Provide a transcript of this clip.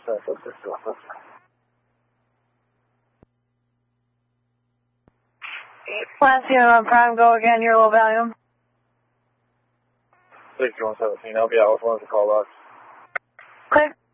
Lancia Prime, go again, your low volume. 6117, I'll be out with one of the call logs. Click.